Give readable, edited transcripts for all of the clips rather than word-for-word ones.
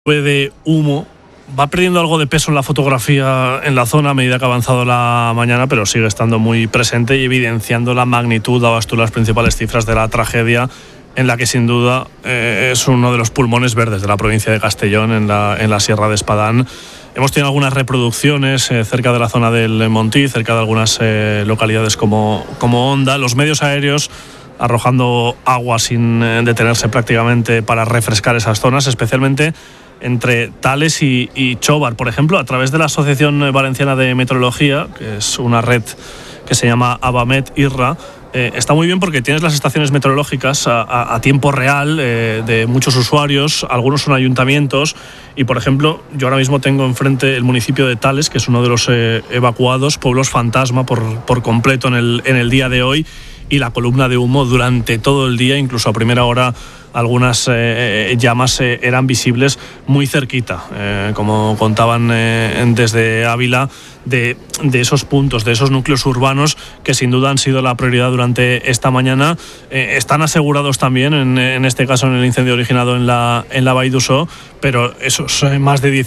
de humo va perdiendo algo de peso en la fotografía en la zona a medida que ha avanzado la mañana, pero sigue estando muy presente y evidenciando la magnitud. Dabas tú las principales cifras de la tragedia, en la que sin duda es uno de los pulmones verdes de la provincia de Castellón, en la Sierra de Espadán. Hemos tenido algunas reproducciones cerca de la zona del Montí, cerca de algunas localidades como Onda. Los medios aéreos arrojando agua sin detenerse prácticamente para refrescar esas zonas, especialmente entre Tales y Chobar, por ejemplo, a través de la Asociación Valenciana de Meteorología, que es una red que se llama Abamet IRRA. Está muy bien porque tienes las estaciones meteorológicas a tiempo real de muchos usuarios, algunos son ayuntamientos, y por ejemplo yo ahora mismo tengo enfrente el municipio de Tales, que es uno de los evacuados, pueblos fantasma por completo en el día de hoy, y la columna de humo durante todo el día, incluso a primera hora algunas llamas eran visibles muy cerquita, como contaban desde Ávila, de esos puntos, de esos núcleos urbanos que sin duda han sido la prioridad durante esta mañana. Están asegurados también, en este caso en el incendio originado en la Vall d'Uixó, pero esos más de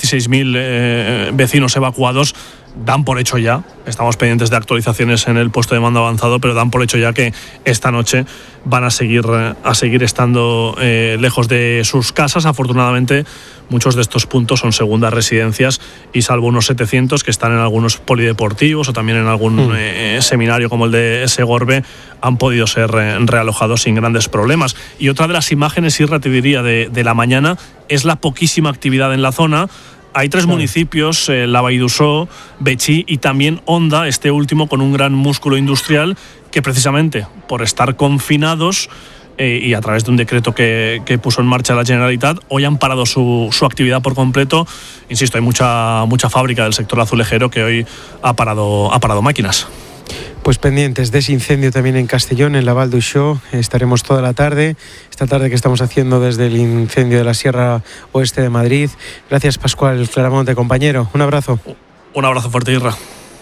16.000 vecinos evacuados dan por hecho ya, estamos pendientes de actualizaciones en el puesto de mando avanzado, pero dan por hecho ya que esta noche van a seguir estando lejos de sus casas. Afortunadamente muchos de estos puntos son segundas residencias, y salvo unos 700 que están en algunos polideportivos o también en algún seminario como el de Segorbe, han podido ser realojados sin grandes problemas. Y otra de las imágenes, Irra, te diría, de la mañana es la poquísima actividad en la zona. Hay 3 municipios, la Vall d'Uixó, Betxí y también Onda, este último con un gran músculo industrial, que precisamente por estar confinados y a través de un decreto que puso en marcha la Generalitat, hoy han parado su actividad por completo. Insisto, hay mucha fábrica del sector azulejero que hoy ha parado máquinas. Pues pendientes de ese incendio también en Castellón, en la Vall d'Uixó. Estaremos toda la tarde, esta tarde que estamos haciendo desde el incendio de la Sierra Oeste de Madrid. Gracias, Pascual Claramonte, compañero. Un abrazo. Un abrazo fuerte, Irra.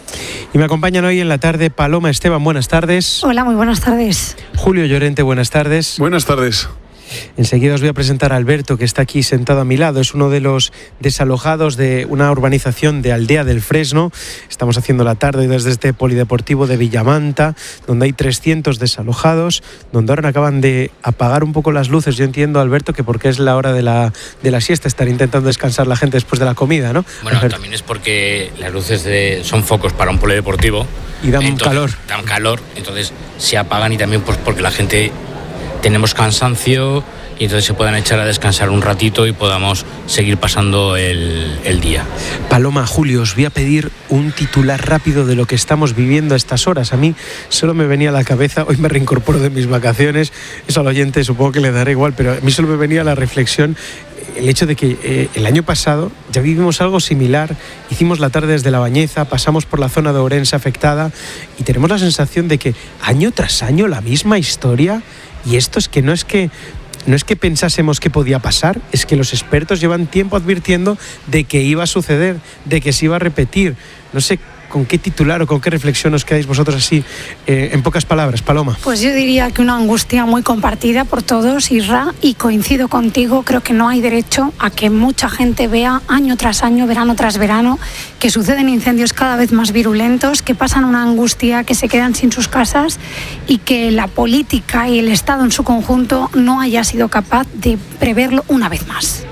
Y me acompañan hoy en la tarde Paloma Esteban, buenas tardes. Hola, muy buenas tardes. Julio Llorente, buenas tardes. Buenas tardes. Enseguida os voy a presentar a Alberto, que está aquí sentado a mi lado. Es uno de los desalojados de una urbanización de Aldea del Fresno. Estamos haciendo la tarde desde este polideportivo de Villamanta, donde hay 300 desalojados, donde ahora acaban de apagar un poco las luces. Yo entiendo, Alberto, que porque es la hora de la siesta, estar intentando descansar la gente después de la comida, ¿no? Bueno, Alberto. También es porque las luces son focos para un polideportivo. Y dan calor. Dan calor, entonces se apagan, y también pues porque la gente tenemos cansancio y entonces se puedan echar a descansar un ratito y podamos seguir pasando el día. Paloma, Julio, os voy a pedir un titular rápido de lo que estamos viviendo a estas horas. A mí solo me venía a la cabeza, hoy me reincorporo de mis vacaciones, eso al oyente supongo que le dará igual, pero a mí solo me venía la reflexión, el hecho de que el año pasado ya vivimos algo similar. Hicimos la tarde desde La Bañeza, pasamos por la zona de Ourense afectada y tenemos la sensación de que año tras año la misma historia. Y esto es que no es que pensásemos que podía pasar, es que los expertos llevan tiempo advirtiendo de que iba a suceder, de que se iba a repetir. No sé con qué titular o con qué reflexión os quedáis vosotros así, en pocas palabras, Paloma. Pues yo diría que una angustia muy compartida por todos, Isra, y coincido contigo. Creo que no hay derecho a que mucha gente vea año tras año, verano tras verano, que suceden incendios cada vez más virulentos, que pasan una angustia, que se quedan sin sus casas, y que la política y el Estado en su conjunto no haya sido capaz de preverlo una vez más.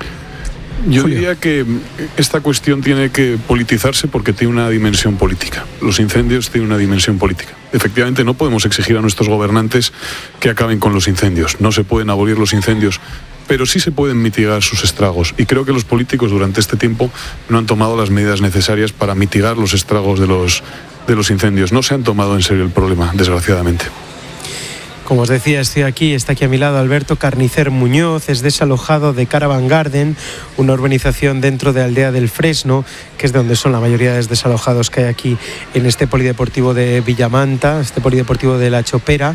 Yo diría que esta cuestión tiene que politizarse porque tiene una dimensión política. Los incendios tienen una dimensión política. Efectivamente, no podemos exigir a nuestros gobernantes que acaben con los incendios. No se pueden abolir los incendios, pero sí se pueden mitigar sus estragos. Y creo que los políticos durante este tiempo no han tomado las medidas necesarias para mitigar los estragos de los incendios. No se han tomado en serio el problema, desgraciadamente. Como os decía, está aquí a mi lado Alberto Carnicer Muñoz, es desalojado de Caravan Garden, una urbanización dentro de Aldea del Fresno, que es de donde son la mayoría de los desalojados que hay aquí en este polideportivo de Villamanta, este polideportivo de La Chopera.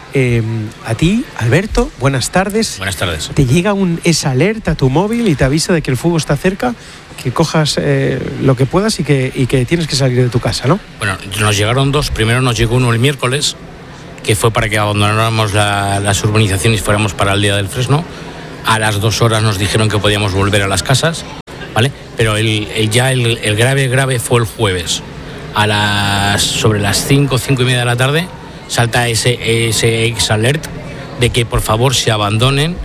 A ti, Alberto, buenas tardes. Buenas tardes. ¿Te llega esa alerta a tu móvil y te avisa de que el fuego está cerca? Que cojas lo que puedas y que tienes que salir de tu casa, ¿no? Bueno, nos llegaron 2. Primero nos llegó uno el miércoles, que fue para que abandonáramos las urbanizaciones y fuéramos para Aldea del Fresno. A las 2 horas nos dijeron que podíamos volver a las casas, ¿vale? Pero el grave fue el jueves. Sobre las 5:30 de la tarde, salta ese ex-alert de que por favor se abandonen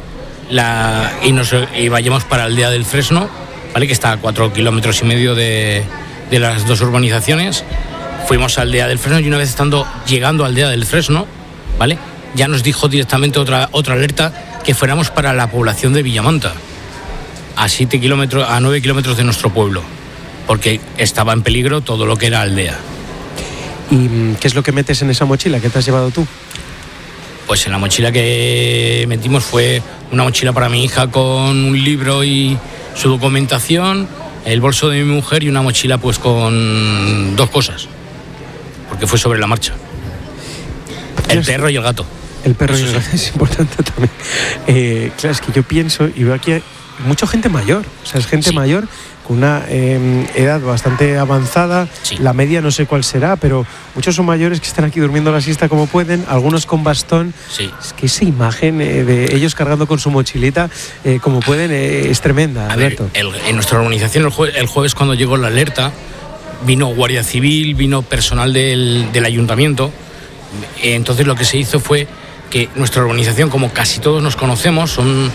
y vayamos para Aldea del Fresno, ¿vale? Que está a 4,5 kilómetros de las dos urbanizaciones. Fuimos a Aldea del Fresno y una vez llegando a Aldea del Fresno, ¿vale? Ya nos dijo directamente otra alerta que fuéramos para la población de Villamanta, a 9 kilómetros de nuestro pueblo, porque estaba en peligro todo lo que era aldea. ¿Y qué es lo que metes en esa mochila? ¿Qué te has llevado tú? Pues en la mochila que metimos fue una mochila para mi hija con un libro y su documentación, el bolso de mi mujer y una mochila pues con 2 cosas, porque fue sobre la marcha. El perro y el gato. El perro y el gato es importante también. Claro, es que yo pienso y veo aquí mucha gente mayor, o sea, es gente mayor con una edad bastante avanzada, la media no sé cuál será, pero muchos son mayores que están aquí durmiendo la siesta como pueden, algunos con bastón. Es que esa imagen de ellos cargando con su mochilita como pueden es tremenda, Alberto. En nuestra organización el jueves cuando llegó la alerta, vino Guardia Civil, vino personal del ayuntamiento. Entonces lo que se hizo fue que nuestra organización, como casi todos nos conocemos, son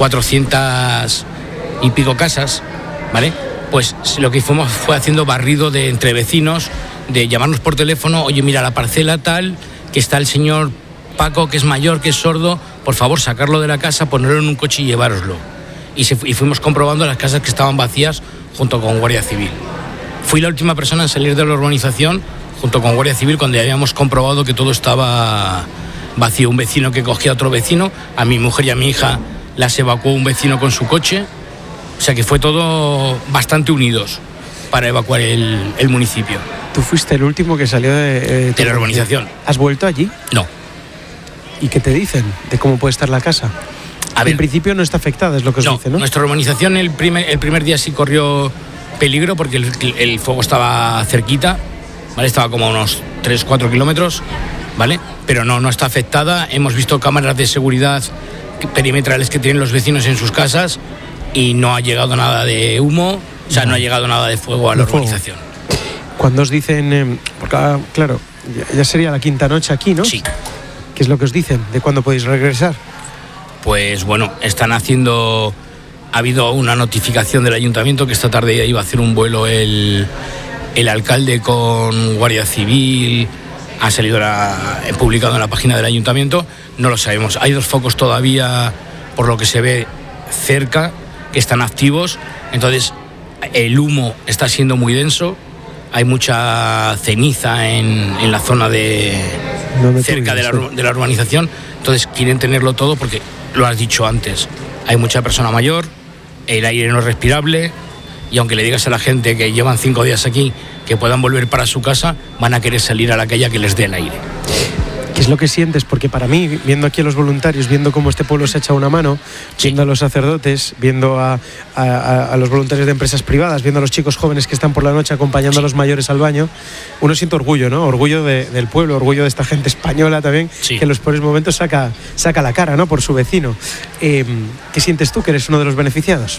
400 y pico casas, ¿vale? Pues lo que hicimos fue haciendo barrido entre vecinos, de llamarnos por teléfono, oye, mira, la parcela tal, que está el señor Paco, que es mayor, que es sordo, por favor, sacarlo de la casa, ponerlo en un coche y llevároslo. Y fuimos comprobando las casas que estaban vacías junto con Guardia Civil. Fui la última persona en salir de la urbanización junto con Guardia Civil cuando ya habíamos comprobado que todo estaba vacío. Un vecino que cogía a otro vecino, a mi mujer y a mi hija las evacuó un vecino con su coche. O sea que fue todo bastante unidos para evacuar el municipio. Tú fuiste el último que salió de la urbanización. ¿Has vuelto allí? No. ¿Y qué te dicen de cómo puede estar la casa? En principio no está afectada, es lo que os dicen, ¿no? Nuestra urbanización el primer día sí corrió peligro porque el fuego estaba cerquita, ¿vale? Estaba como a unos 3-4 kilómetros, ¿vale? Pero no está afectada. Hemos visto cámaras de seguridad perimetrales que tienen los vecinos en sus casas y no ha llegado nada de humo, o sea, no ha llegado nada de fuego a la urbanización. Cuando os dicen, porque claro, ya sería la quinta noche aquí, ¿no? Sí. ¿Qué es lo que os dicen? ¿De cuándo podéis regresar? Pues bueno, ha habido una notificación del ayuntamiento que esta tarde iba a hacer un vuelo el alcalde con Guardia Civil. Ha salido publicado en la página del ayuntamiento, no lo sabemos. Hay 2 focos todavía, por lo que se ve cerca, que están activos. Entonces el humo está siendo muy denso, hay mucha ceniza en la zona cerca de la urbanización. Entonces quieren tenerlo todo porque, lo has dicho antes, hay mucha persona mayor, el aire no es respirable, y aunque le digas a la gente que llevan 5 días aquí que puedan volver para su casa, van a querer salir a la calle a que les dé el aire. ¿Qué es lo que sientes? Porque para mí, viendo aquí a los voluntarios, viendo cómo este pueblo se echa una mano, viendo a los sacerdotes, viendo a los voluntarios de empresas privadas, viendo a los chicos jóvenes que están por la noche acompañando a los mayores al baño, uno siente orgullo, ¿no? Orgullo del pueblo, orgullo de esta gente española también, que en los peores momentos saca la cara, ¿no? Por su vecino. ¿Qué sientes tú, que eres uno de los beneficiados?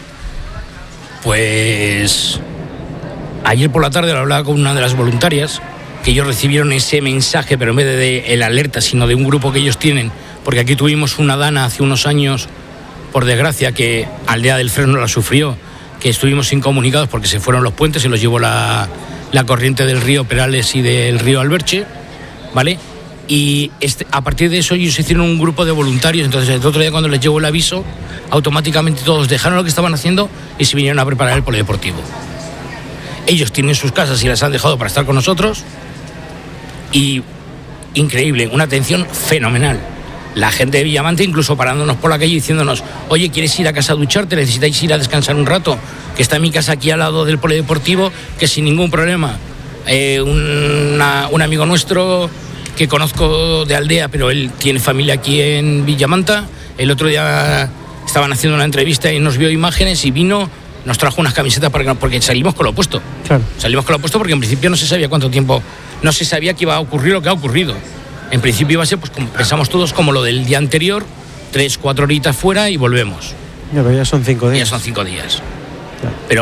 Pues ayer por la tarde lo hablaba con una de las voluntarias, que ellos recibieron ese mensaje, pero en vez de el alerta, sino de un grupo que ellos tienen, porque aquí tuvimos una dana hace unos años, por desgracia, que Aldea del Fresno la sufrió, que estuvimos incomunicados porque se fueron los puentes, se los llevó la corriente del río Perales y del río Alberche, ¿vale? Y a partir de eso ellos hicieron un grupo de voluntarios. Entonces el otro día, cuando les llegó el aviso, automáticamente todos dejaron lo que estaban haciendo y se vinieron a preparar el polideportivo. Ellos tienen sus casas y las han dejado para estar con nosotros. Y increíble, una atención fenomenal. La gente de Villamanta incluso parándonos por la calle diciéndonos: oye, ¿quieres ir a casa a ducharte? ¿Necesitáis ir a descansar un rato? Que está mi casa aquí al lado del polideportivo, que sin ningún problema. Un amigo nuestro que conozco de aldea, pero él tiene familia aquí en Villamanta, el otro día estaban haciendo una entrevista y nos vio imágenes y vino, nos trajo unas camisetas porque salimos con lo opuesto. Claro. Salimos con lo opuesto porque en principio no se sabía cuánto tiempo, no se sabía que iba a ocurrir lo que ha ocurrido. En principio iba a ser, pues como pensamos todos, como lo del día anterior, 3-4 horitas fuera y volvemos. Ya son 5 días. Ya son 5 días. Ya. Pero